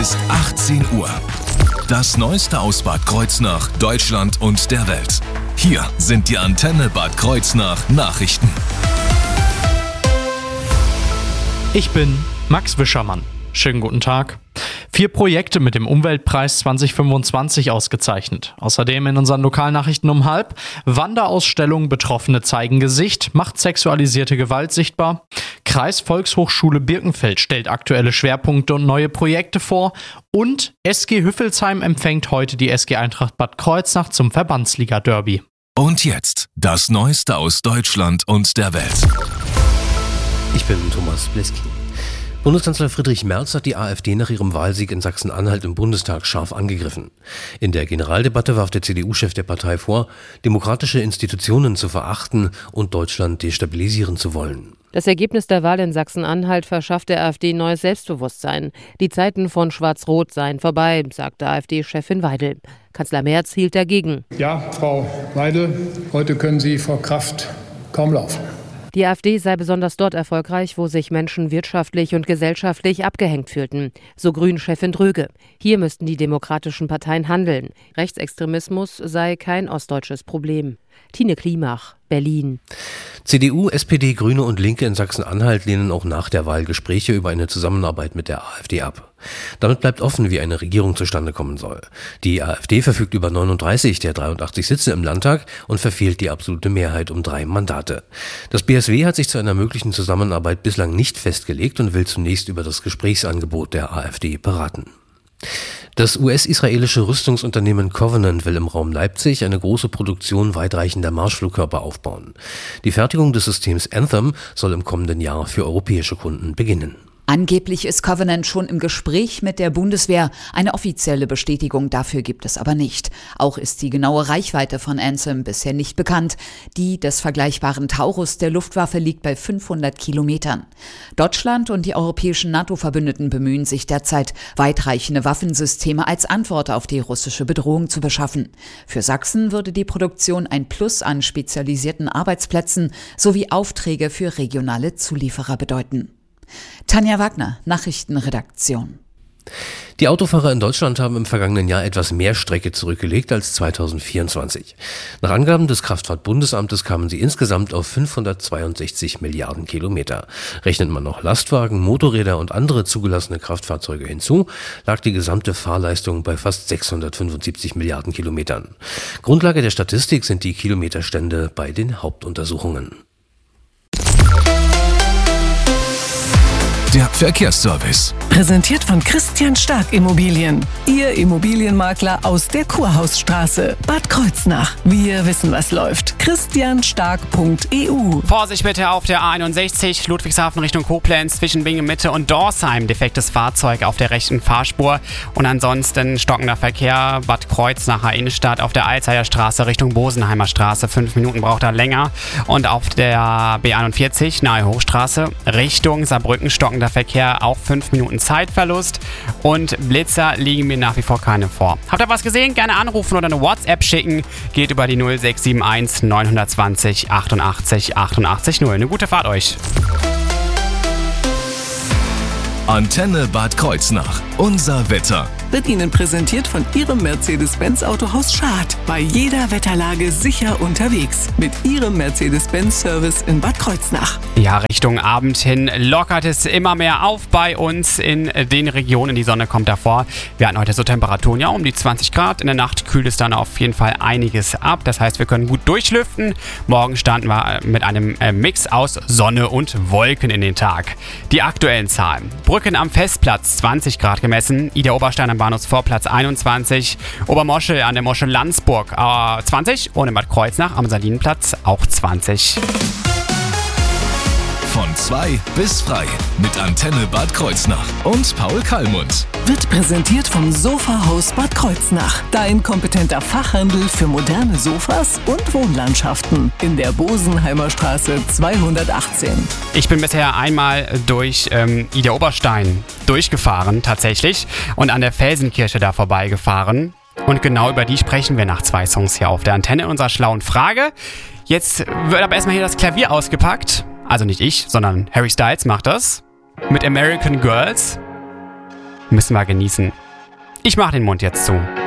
ist 18 Uhr. Das Neueste aus Bad Kreuznach, Deutschland und der Welt. Hier sind die Antenne Bad Kreuznach Nachrichten. Ich bin Max Wischermann. Schönen guten Tag. 4 Projekte mit dem Umweltpreis 2025 ausgezeichnet. Außerdem in unseren Lokalnachrichten um 12:30 Wanderausstellung Betroffene zeigen Gesicht, macht sexualisierte Gewalt sichtbar. Kreisvolkshochschule Birkenfeld stellt aktuelle Schwerpunkte und neue Projekte vor. Und SG Hüffelsheim empfängt heute die SG Eintracht Bad Kreuznach zum Verbandsliga-Derby. Und jetzt das Neueste aus Deutschland und der Welt. Ich bin Thomas Bleski. Bundeskanzler Friedrich Merz hat die AfD nach ihrem Wahlsieg in Sachsen-Anhalt im Bundestag scharf angegriffen. In der Generaldebatte warf der CDU-Chef der Partei vor, demokratische Institutionen zu verachten und Deutschland destabilisieren zu wollen. Das Ergebnis der Wahl in Sachsen-Anhalt verschafft der AfD neues Selbstbewusstsein. Die Zeiten von Schwarz-Rot seien vorbei, sagte AfD-Chefin Weidel. Kanzler Merz hielt dagegen. Ja, Frau Weidel, heute können Sie vor Kraft kaum laufen. Die AfD sei besonders dort erfolgreich, wo sich Menschen wirtschaftlich und gesellschaftlich abgehängt fühlten. So Grünen-Chefin Dröge. Hier müssten die demokratischen Parteien handeln. Rechtsextremismus sei kein ostdeutsches Problem. Tine Klimach, Berlin. CDU, SPD, Grüne und Linke in Sachsen-Anhalt lehnen auch nach der Wahl Gespräche über eine Zusammenarbeit mit der AfD ab. Damit bleibt offen, wie eine Regierung zustande kommen soll. Die AfD verfügt über 39 der 83 Sitze im Landtag und verfehlt die absolute Mehrheit um 3 Mandate. Das BSW hat sich zu einer möglichen Zusammenarbeit bislang nicht festgelegt und will zunächst über das Gesprächsangebot der AfD beraten. Das US-israelische Rüstungsunternehmen Covenant will im Raum Leipzig eine große Produktion weitreichender Marschflugkörper aufbauen. Die Fertigung des Systems Anthem soll im kommenden Jahr für europäische Kunden beginnen. Angeblich ist Covenant schon im Gespräch mit der Bundeswehr. Eine offizielle Bestätigung dafür gibt es aber nicht. Auch ist die genaue Reichweite von Anthem bisher nicht bekannt. Die des vergleichbaren Taurus der Luftwaffe liegt bei 500 Kilometern. Deutschland und die europäischen NATO-Verbündeten bemühen sich derzeit, weitreichende Waffensysteme als Antwort auf die russische Bedrohung zu beschaffen. Für Sachsen würde die Produktion ein Plus an spezialisierten Arbeitsplätzen sowie Aufträge für regionale Zulieferer bedeuten. Tanja Wagner, Nachrichtenredaktion. Die Autofahrer in Deutschland haben im vergangenen Jahr etwas mehr Strecke zurückgelegt als 2024. Nach Angaben des Kraftfahrtbundesamtes kamen sie insgesamt auf 562 Milliarden Kilometer. Rechnet man noch Lastwagen, Motorräder und andere zugelassene Kraftfahrzeuge hinzu, lag die gesamte Fahrleistung bei fast 675 Milliarden Kilometern. Grundlage der Statistik sind die Kilometerstände bei den Hauptuntersuchungen. Der Verkehrsservice. Präsentiert von Christian Stark Immobilien. Ihr Immobilienmakler aus der Kurhausstraße. Bad Kreuznach. Wir wissen, was läuft. christianstark.eu. Vorsicht bitte auf der A61 Ludwigshafen Richtung Koblenz zwischen Bingen Mitte und Dorsheim. Defektes Fahrzeug auf der rechten Fahrspur. Und ansonsten stockender Verkehr. Bad Kreuznacher Innenstadt auf der Alzheimer Straße Richtung Bosenheimer Straße. 5 Minuten braucht er länger. Und auf der B41 nahe Hochstraße Richtung Saarbrücken stockender Verkehr, auch 5 Minuten Zeitverlust und Blitzer liegen mir nach wie vor keine vor. Habt ihr was gesehen? Gerne anrufen oder eine WhatsApp schicken. Geht über die 0671 920 88 88 0. Eine gute Fahrt euch. Antenne Bad Kreuznach. Unser Wetter. Wird Ihnen präsentiert von Ihrem Mercedes-Benz Autohaus Schad. Bei jeder Wetterlage sicher unterwegs. Mit Ihrem Mercedes-Benz-Service in Bad Kreuznach. Ja, Richtung Abend hin lockert es immer mehr auf bei uns in den Regionen. Die Sonne kommt davor. Wir hatten heute so Temperaturen ja um die 20 Grad. In der Nacht kühlt es dann auf jeden Fall einiges ab. Das heißt, wir können gut durchlüften. Morgen starten wir mit einem Mix aus Sonne und Wolken in den Tag. Die aktuellen Zahlen. Brücken am Festplatz 20 Grad gemessen. Ida Oberstein am Bahnhofsvorplatz 21. Obermoschel an der Moschel Landsburg 20. Und in Bad Kreuznach am Salinenplatz auch 20. Von 2 bis frei mit Antenne Bad Kreuznach und Paul Kallmund. Wird präsentiert vom Sofahaus Bad Kreuznach. Dein kompetenter Fachhandel für moderne Sofas und Wohnlandschaften. In der Bosenheimer Straße 218. Ich bin bisher einmal durch Ida Oberstein durchgefahren, tatsächlich. Und an der Felsenkirche da vorbeigefahren. Und genau über die sprechen wir nach 2 Songs hier auf der Antenne in unserer schlauen Frage. Jetzt wird aber erstmal hier das Klavier ausgepackt. Also nicht ich, sondern Harry Styles macht das. Mit American Girls. Müssen wir genießen. Ich mache den Mund jetzt zu.